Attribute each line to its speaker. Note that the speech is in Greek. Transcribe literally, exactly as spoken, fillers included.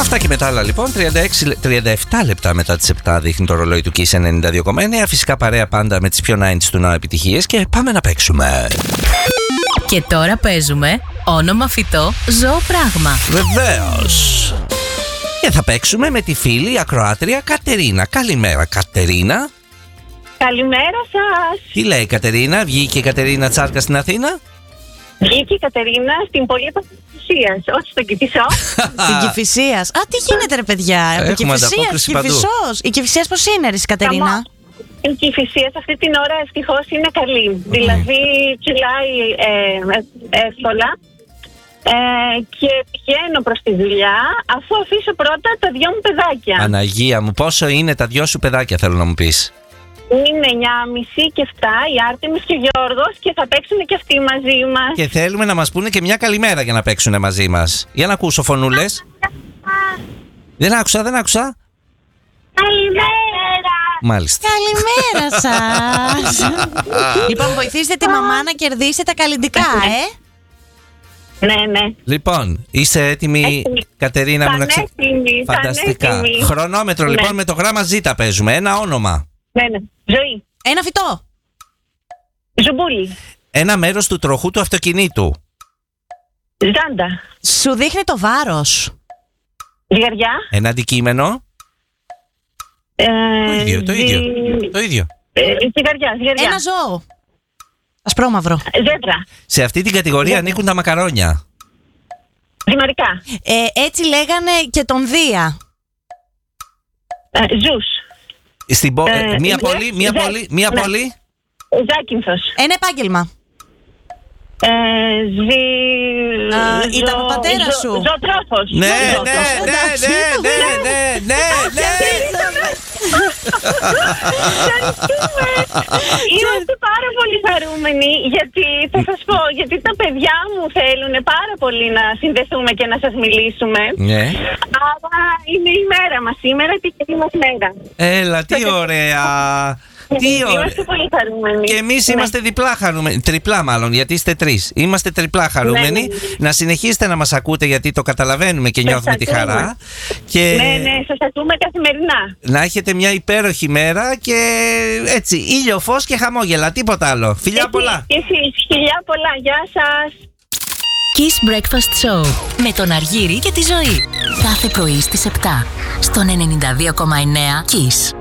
Speaker 1: Αυτά και μετά άλλα λοιπόν. τριάντα έξι, τριάντα επτά λεπτά μετά τις επτά δείχνει το ρολόι του Kiss ενενήντα δύο κόμμα εννέα. Φυσικά παρέα πάντα με τις πιο ενενήντα του Now επιτυχίες. Και πάμε να παίξουμε.
Speaker 2: Και τώρα παίζουμε όνομα φυτό, ζώο πράγμα.
Speaker 1: Βεβαίως. Και θα παίξουμε με τη φίλη ακροάτρια Κατερίνα. Καλημέρα Κατερίνα.
Speaker 3: Καλημέρα σας.
Speaker 1: Τι λέει η Κατερίνα, βγήκε η Κατερίνα Τσάρκα στην Αθήνα?
Speaker 3: Βγήκε η Κατερίνα στην πόλη της Κηφισίας, όχι στον Κηφισό.
Speaker 4: Στην Κηφισίας. Α, τι γίνεται ρε παιδιά,
Speaker 1: Έχουμε
Speaker 4: Κηφισίας,
Speaker 1: ανταπόκριση παντού.
Speaker 4: Κηφισός. Η Κηφισίας πώς είναι ρε Κατερίνα?
Speaker 3: Η Κηφισίας αυτή την ώρα ευτυχώς είναι καλή. Mm. Δηλαδή κυλάει ε, εύκολα ε, και πηγαίνω προς τη δουλειά αφού αφήσω πρώτα τα δυο μου παιδάκια.
Speaker 1: Παναγία μου, πόσο είναι τα δυο σου παιδάκια, θέλω να μου πεις?
Speaker 3: Είναι εννιά και μισή και επτά, η Άρτεμις και ο Γιώργος, και θα παίξουν και αυτοί μαζί μας.
Speaker 1: Και θέλουμε να μας πούνε και μια καλημέρα για να παίξουν μαζί μας. Για να ακούσω φωνούλες. Δεν άκουσα, δεν άκουσα.
Speaker 3: Καλημέρα.
Speaker 1: Μάλιστα.
Speaker 4: Καλημέρα σας. Λοιπόν, βοηθήστε τη μαμά να κερδίσει τα καλλιντικά, ε.
Speaker 3: Ναι, ναι.
Speaker 1: Λοιπόν, είσαι έτοιμη,
Speaker 3: Έτοιμη.
Speaker 1: Κατερίνα μου, να ξε...
Speaker 3: Πανέτοιμη,
Speaker 1: Φανταστικά.
Speaker 3: πανέτοιμη.
Speaker 1: Χρονόμετρο
Speaker 3: Ναι.
Speaker 1: λοιπόν, με το γράμμα Z παίζουμε. Ένα όνομα.
Speaker 3: Ναι, ναι. Ζωή.
Speaker 4: Ένα φυτό.
Speaker 3: Ζουμπούλη.
Speaker 1: Ένα μέρος του τροχού του αυτοκινήτου.
Speaker 3: Ζάντα.
Speaker 4: Σου δείχνει το βάρος.
Speaker 3: Ζυγαριά.
Speaker 1: Ένα αντικείμενο.
Speaker 3: Ε,
Speaker 1: Το ίδιο, το
Speaker 3: ζυ-
Speaker 1: ίδιο. Το ίδιο.
Speaker 3: Ε, ζυγαριά, ζυγαριά.
Speaker 4: Ένα ζώο. Ασπρόμαυρο.
Speaker 3: Ζέτρα.
Speaker 1: Σε αυτή την κατηγορία ανήκουν τα μακαρόνια.
Speaker 3: Δημαρικά.
Speaker 4: Ε, έτσι λέγανε και τον Δία.
Speaker 3: Ε, ζους.
Speaker 1: Στην πο-
Speaker 3: Ε,
Speaker 1: μία
Speaker 3: δε-
Speaker 1: πόλη, μία
Speaker 3: δε-
Speaker 1: πόλη, μία
Speaker 3: ναι.
Speaker 1: πόλη.
Speaker 3: Ζάκυνθος.
Speaker 4: Ένα επάγγελμα.
Speaker 3: Ε, ζυ...
Speaker 4: Α, ήταν
Speaker 3: ζω-
Speaker 4: ο πατέρας
Speaker 3: ζω-
Speaker 4: σου.
Speaker 3: Ζωοτρόφος.
Speaker 1: Ναι, ναι,
Speaker 3: Ζωοτρόφος.
Speaker 1: ναι, ναι, ναι, ναι, ναι, ναι.
Speaker 3: Ευχαριστούμε. Είμαστε πάρα πολύ χαρούμενοι, γιατί θα σας πω, γιατί τα παιδιά μου θέλουν πάρα πολύ να συνδεθούμε και να σας μιλήσουμε.
Speaker 1: Ναι.
Speaker 3: Άρα είναι η μέρα μας σήμερα, τη κοινή μας μέρα.
Speaker 1: Έλα, τι ωραία. Τι ωραία.
Speaker 3: Είμαστε πολύ χαρούμενοι.
Speaker 1: Και εμείς
Speaker 3: Ναι.
Speaker 1: είμαστε διπλά χαρούμενοι. Τριπλά μάλλον, γιατί είστε τρεις. Είμαστε τριπλά χαρούμενοι.
Speaker 3: Ναι, ναι, ναι.
Speaker 1: Να συνεχίσετε να μας ακούτε, γιατί το καταλαβαίνουμε και
Speaker 3: Σας
Speaker 1: νιώθουμε τη
Speaker 3: ακούμε.
Speaker 1: χαρά. Και
Speaker 3: Ναι, ναι, σας ακούμε καθημερινά.
Speaker 1: να έχετε μια υπέροχη μέρα και έτσι, ήλιο, φως και χαμόγελα. Τίποτα άλλο. Φιλιά πολλά.
Speaker 3: Και εσείς, φιλιά πολλά. Γεια σας.
Speaker 2: Kiss Breakfast Show με τον Αργύρη και τη Ζωή. Κάθε πρωί στις επτά στον ενενήντα δύο κόμμα εννέα Kiss.